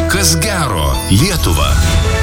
Kas gero Lietuva.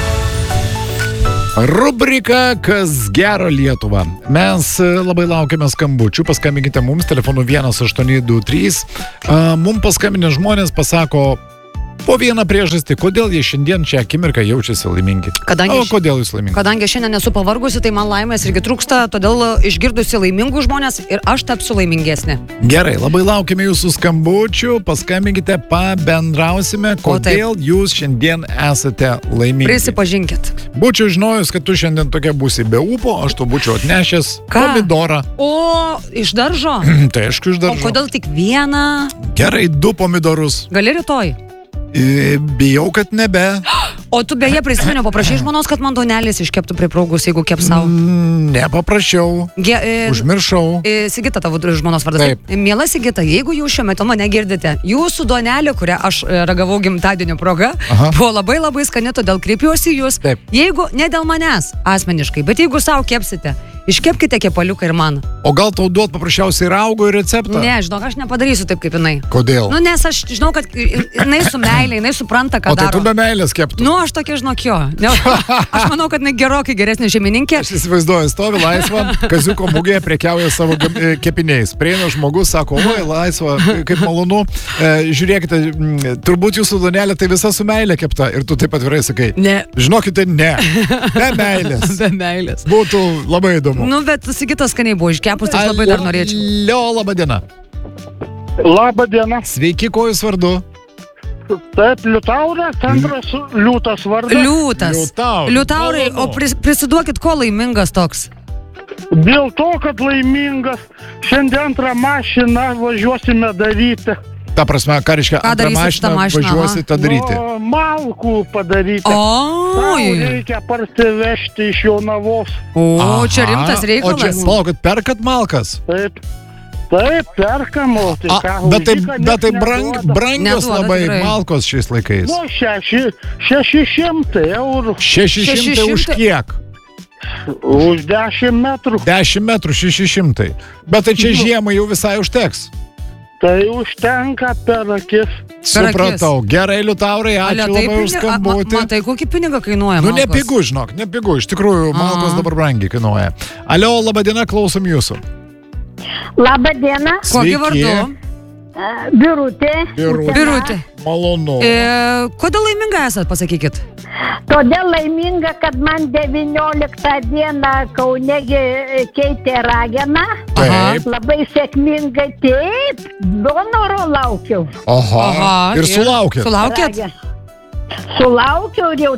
Rubrika Kas gero Lietuva. Mes labai laukiame skambučių. Paskambinkite mums telefonu 1823. Mums paskambinę žmonės pasako po vieną priežastį, kodėl jie šiandien šią akimirką jaučiasi laimingi. Kodėl jūs laimingi? Kadangi šiandien nesu pavargusi, tai man laimės irgi trūksta, todėl išgirdusi laimingų žmonės ir aš tapsiu laimingesnė. Gerai, labai laukiame jūsų skambučių. Paskambinkite, pabendrausime, kodėl jūs šiandien esate laimingi. Prisipažinkit. Būčiau žinojus, kad tu šiandien tokia būsi be ūpo, aš tu būčiau atnešęs pomidorą. O, iš daržo? Tai aišku, iš daržo. O kodėl tik vieną? Gerai, 2 pomidorus. Gali rytoj? Bijau, kad nebe. O tu beje prisiminiau, paprašai žmonos, kad man duonelės iškeptų pripraugus, jeigu kep savo. Nepaprašiau. Užmiršau. Sigita, tavo žmonos vardas. Taip. Miela Sigita, jeigu jūs šiuo metu mane girdite, jūsų duonelė, kurią aš ragavau gimtadienio proga, buvo labai labai skani, todėl kreipiuosi jūs. Taip. Jeigu ne dėl manęs asmeniškai, bet jeigu savo kepsite, iškepkite kepaliuką ir man. O gal tau duot paprasčiausiai raugo ir receptą? Ne, žinok, aš nepadarysiu taip kaip jinai. Kodėl? Nu, nes aš žinau, kad jinai su meilė, jinai supranta, ką daro. O tai tu be meilės keptų? Nu, aš tokia žinok jo. Aš manau, kad jinai gerokai geresnė šeimininkė. Aš įsivaizduoju, stovi laisva, Kaziuko mugėje prekiauja savo kepiniais. Prieina žmogus, sako, oi, laisva, kaip malonu. Žiūrėkite, turbūt jūsų duonelė tai visa su meilė kepta. Ir tu taip atvirai sakai. Ne. Žinokite, ne. Be meilės. Be meilės. Būtų labai įdomu. Nu, bet Sigitas skaniai buvo iškepus, tai aš labai dar norėčiau. Laba diena. Labą dieną. Sveiki, ko jūs vardu? Taip, Liutauras, centras Liūtas vardas. Liutaurai, o prisiduokit, ko laimingas toks? Dėl to, kad laimingas, šiandien antrą mašiną važiuosime daryti. Ta prasme, ką reiškia, antrą mašiną važiuosite daryti? Malkų padaryti. O, reikia parsivežti iš Jonavos. O, čia rimtas reikalas. O čia, palaukit, perkat malkas? Taip, perkam. Bet tai brangios labai malkos šiais laikais. Nu, 600 eurų. 600 už kiek? Už 10 metrų. 10 metrų 600. Bet tai čia žiemą jau visai užteks. Tai užtenka per akis. Supratau. Gerai, Liutaurai, ačiū labai už skambutį. Matai, kokį pinigą kainuoja malkos? Nu, nepigu, žinok, nepigu. Iš tikrųjų, malkos dabar brangiai kainuoja. Alio, laba diena, klausom jūsų. Labą dieną. Kokį vardu? Birutė. Malonu. Kodėl laiminga esat, pasakykit? Todėl laiminga, kad man 19 dieną Kaune keitė rageną. Taip. Labai sėkmingai, taip, donoro laukiau. Aha. Ir sulaukėt? Sulaukėt? Sulaukiau ir jau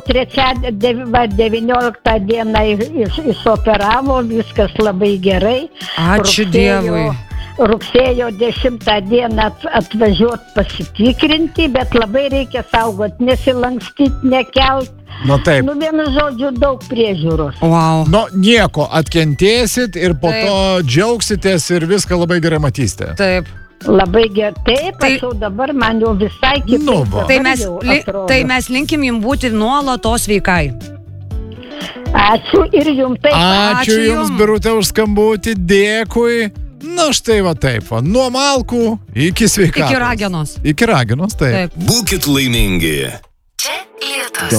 19 dieną išoperavo, viskas labai gerai. Ačiū Dievui. Rugsėjo 10 dieną atvažiuot pasitikrinti, bet labai reikia saugot, nesilankstyti, nekelt. Nu taip. Nu, vienu žodžiu, daug priežiūros. Wow. Nu, nieko, atkentėsit ir po to džiaugsitės ir viską labai gerai matysite. Taip. Labai gerai. Taip, aš jau dabar man jau visai kitaip. Tai mes linkim jums būti nuolatos sveikai. Ačiū ir jums taip. Ačiū jums, Birutė, už skambutį, dėkui. Na štai va taip, nuo malkų iki sveikatos. Iki ragenos. Iki ragenos, taip. Būkit laimingi. Čia Lietus.